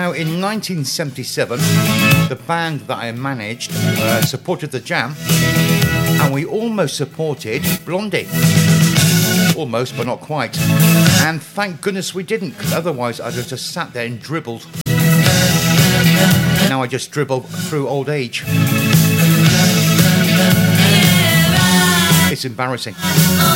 Now, in 1977, the band that I managed supported the Jam, and we almost supported Blondie. Almost, but not quite. And thank goodness we didn't, because otherwise I'd have just sat there and dribbled. Now I just dribble through old age. It's embarrassing.